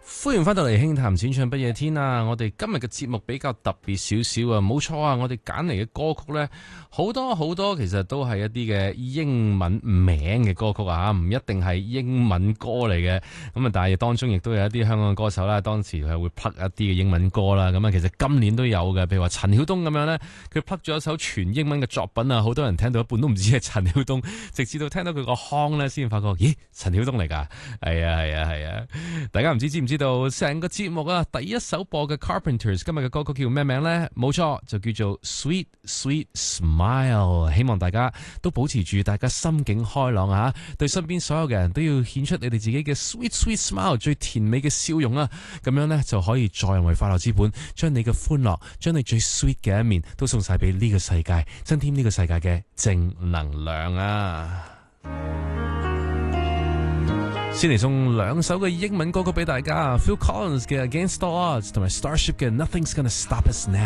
歡迎翻到嚟輕談淺唱不夜天啊！我哋今日嘅節目比較特別少少啊，冇錯啊！我哋揀嚟嘅歌曲呢，好多其實都係一啲嘅英文名嘅歌曲啊，唔一定係英文歌嚟嘅。咁啊，但係當中亦都有一啲香港歌手啦，當時係會 plug 一啲嘅英文歌啦。咁啊，其實今年都有嘅，譬如話陳曉東咁樣呢，佢 plug 咗一首全英文嘅作品啊，好多人聽到一半都唔知係陳曉東，直至到聽到佢個腔呢，先發覺，咦，陳曉東嚟㗎？係啊！大家唔知唔知道？成個節目啊，第一首播嘅 Carpenters 今日嘅歌曲叫咩名呢？冇錯，就叫做 Sweet Sweet Smile。希望大家都保持住大家心境開朗啊，對身邊所有嘅人都要獻出你哋自己嘅 Sweet Sweet Smile 最甜美嘅笑容啊！咁樣呢，就可以助人為快樂之本，將你嘅歡樂，將你最 sweet 嘅一面都送晒俾呢個世界，增添呢個世界嘅正能量啊！先嚟送兩首嘅英文歌曲俾大家 ，Phil Collins 嘅 Against All Odds 同埋 Starship 嘅 Nothing's Gonna Stop Us Now。